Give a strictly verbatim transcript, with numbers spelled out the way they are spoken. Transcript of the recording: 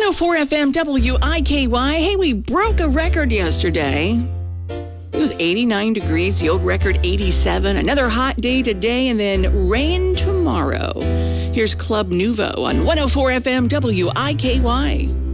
oh four F M W I K Y. Hey, we broke a record yesterday. It was eighty-nine degrees, the old record eighty-seven. Another hot day today, and then rain tomorrow. Here's Club Nouveau on one oh four F M W I K Y.